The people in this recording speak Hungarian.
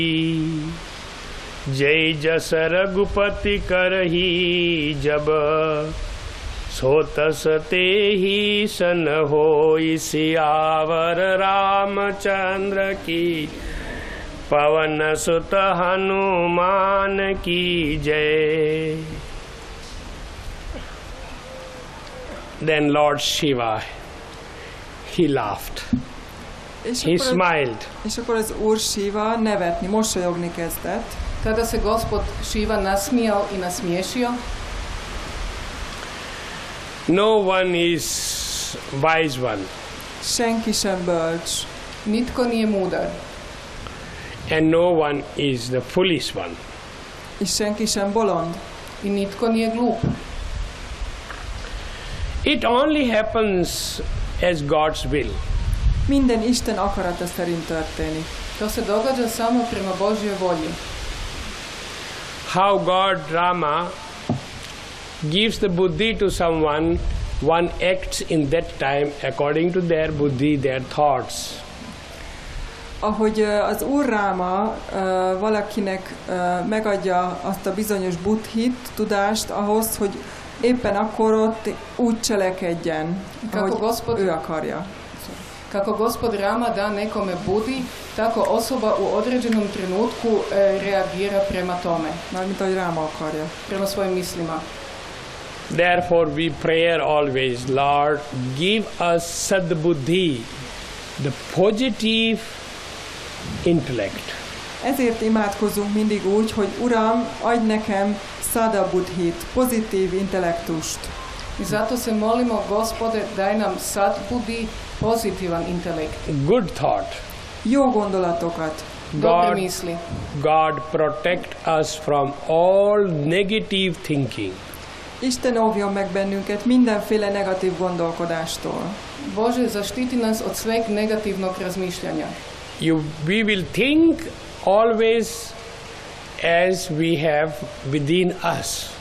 जय जस रघुपति करही जब सो तस तेहि सन होई सियावर रामचंद्र की पवन सुत हनुमान की जय. Then Lord Shiva, he laughed. He smiled. És akkor az Úr Shiva nevetni, mosolyogni kezdett. Tada se Gospod Šiva nasmijao i nasmiješio. No one is wise one. Senki sem bölcs. Nitko nije mudar. And no one is the foolish one. És senki sem bolond. I nitko nije glup. It only happens as God's will. Minden Isten akarata szerint történik. To se događa samo prema Božjoj volji. How God Rama gives the buddhi to someone, one acts in that time according to their buddhi, their thoughts. Ahogy az Úr Ráma valakinek megadja azt a bizonyos buddhit, tudást ahhoz, hogy éppen akkor ott úgy cselekedjen, ahogy ő akarja. Kako Gospod Rama da nekome budi, tako osoba u određenom trenutku reagira prema tome. Mármint ahogy Ráma akarja. Prema svojim mislima. Therefore we pray always, Lord, give us sadbuddhi, the positive intellect. Ezért imádkozunk mindig úgy, hogy Uram, adj nekem sadabuddhit, pozitív intellektust. I zato se molimo, Gospode, daj nam sadbuddhi, pozitivan intelekt. Good thought. Jó gondolatokat. Dobre misli. God protect us from all negative thinking. Isten óvjon meg bennünket mindenféle negatív gondolkodástól. Bože, zaštiti nas od sveg negativnog razmišljanja. We will think always as we have within us.